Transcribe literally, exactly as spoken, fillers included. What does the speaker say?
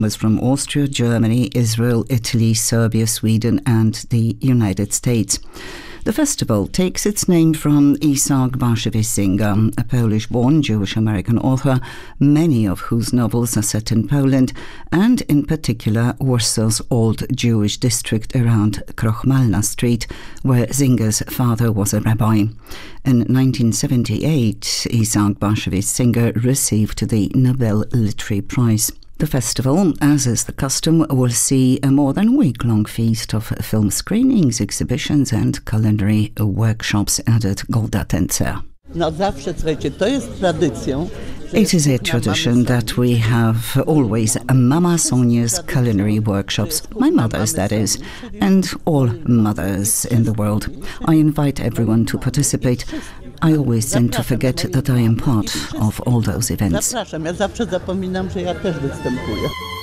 was from Austria, Germany, Israel, Italy, Serbia, Sweden and the United States. The festival takes its name from Isaac Bashevis Singer, a Polish-born Jewish-American author, many of whose novels are set in Poland, and in particular Warsaw's old Jewish district around Krochmalna Street, where Singer's father was a rabbi. In nineteen seventy-eight, Isaac Bashevis Singer received the Nobel Literary Prize. The festival, as is the custom, will see a more than week-long feast of film screenings, exhibitions and culinary workshops, added Golda Tencer. It is a tradition that we have always Mama Sonia's culinary workshops, my mother's that is, and all mothers in the world. I invite everyone to participate. I always tend to forget that I am part of all those events. Zapraszam, ja zawsze zapominam, że ja też występuję.